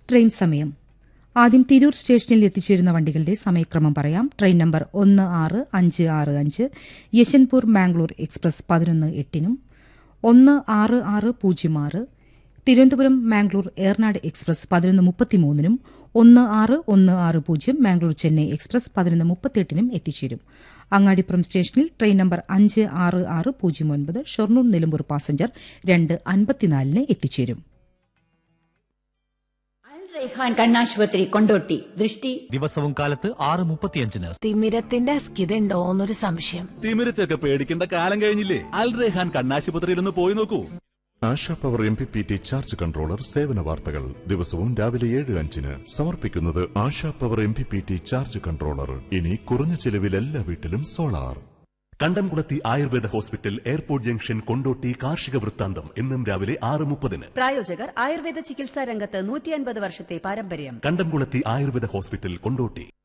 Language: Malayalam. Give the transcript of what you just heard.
ട്രെയിൻ സമയം. ആദ്യം തിരൂർ സ്റ്റേഷനിൽ എത്തിച്ചേരുന്ന വണ്ടികളുടെ സമയക്രമം പറയാം. Train number 16565 Yesvantpur Mangalore express 11:08 16606 Thiruvananthapuram Mangalore Ernad express 11:33 16160 Mangalore Chennai express 11:38 എത്തിച്ചേരും. അങ്ങാടിപ്പുറം സ്റ്റേഷനിൽ train number 56609 Shoranur Nilambur passenger 2:54 എത്തിച്ചേരും. റൈഹാൻ കണ്ണാശുപത്രി കൊണ്ടോട്ടി. ദൃഷ്ടി ദിവസവും കാലത്ത് 6:35. തിമിരത്തിന്റെ അസ്കിതയുണ്ടോന്നൊരു സംശയം. തിമിരത്തൊക്കെ പേടിക്കേണ്ട കാലം കഴിഞ്ഞില്ലേ? അൽ റൈഹാൻ കണ്ണാശുപത്രിയിൽ ഒന്ന് പോയി നോക്കൂ. ASHA power MPPT charge controller സേവന വാർത്തകൾ ദിവസവും രാവിലെ 7:05 സമർപ്പിക്കുന്നത് ASHA power MPPT charge controller. ഇനി കുറഞ്ഞ ചെലവിൽ എല്ലാ വീട്ടിലും സോളാർ. കണ്ടംകുളത്തി Ayurveda hospital, airport junction, Kondotty. കാർഷിക വൃത്താന്തം എന്നും രാവിലെ 6:30. പ്രായോജകർ ആയുർവേദ ചികിത്സാ രംഗത്ത് 150 വർഷത്തെ പാരമ്പര്യം. കണ്ടംകുളത്തി ആയുർവേദ ഹോസ്പിറ്റൽ, കൊണ്ടോട്ടി.